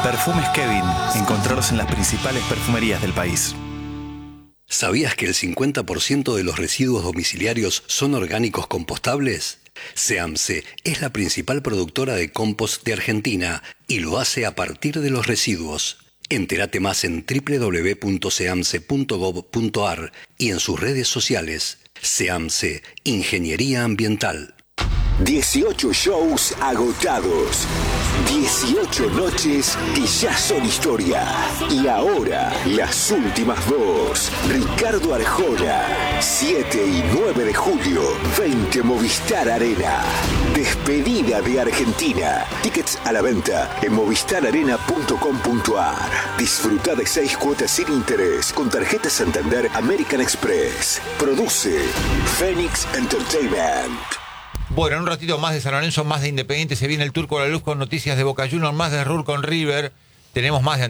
Perfumes Kevin. Encontrarlos en las principales perfumerías del país. ¿Sabías que el 50% de los residuos domiciliarios son orgánicos compostables? SEAMSE es la principal productora de compost de Argentina y lo hace a partir de los residuos. Entérate más en www.seamse.gov.ar y en sus redes sociales. SEAMSE, Ingeniería Ambiental. 18 shows agotados. 18 noches que ya son historia. Y ahora, las últimas dos. Ricardo Arjona, 7 y 9 de julio, 20 Movistar Arena. Despedida de Argentina. Tickets a la venta en movistararena.com.ar. Disfruta de 6 cuotas sin interés con tarjeta Santander American Express. Produce Phoenix Entertainment. Bueno, en un ratito más de San Lorenzo, más de Independiente, se viene el Turco a la Luz con noticias de Boca Juniors, más de Ruhr con River, tenemos más de